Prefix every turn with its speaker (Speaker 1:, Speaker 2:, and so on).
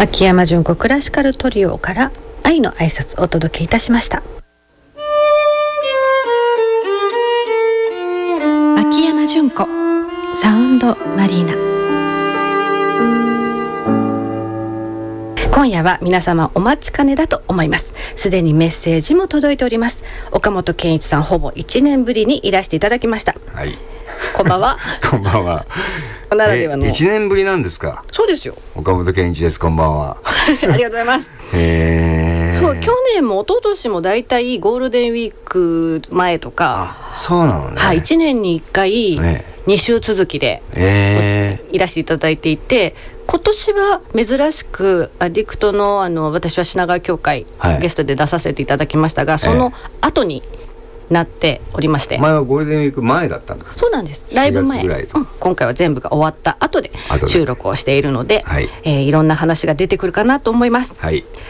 Speaker 1: 秋山純子クラシカルトリオから愛の挨拶をお届けいたしました。秋山純子サウンドマリーナ。今夜は皆様お待ちかねだと思います。すでにメッセージも届いております。岡本健一さん、ほぼ1年ぶりにいらしていただきました。
Speaker 2: はい、
Speaker 1: こんばんは。
Speaker 2: こんばんは。
Speaker 1: ならではの
Speaker 2: 1年ぶりなんですか？
Speaker 1: そうですよ。
Speaker 2: 岡本健一です。こんばんは。
Speaker 1: ありがとうございます。そう、去年も一昨年もだいたいゴールデンウィーク前とか。
Speaker 2: そうなのね。
Speaker 1: はい、1年に1回2週続きでいらしていただいていて、今年は珍しくアディクトの私は品川協会、ゲストで出させていただきましたが、その後になっておりまして、
Speaker 2: 前はゴールデンウィーク前だったんだ。
Speaker 1: そうなんです。ライブ前、今回は全部が終わった後で収録をしているので、いろんな話が出てくるかなと思います。
Speaker 2: はい、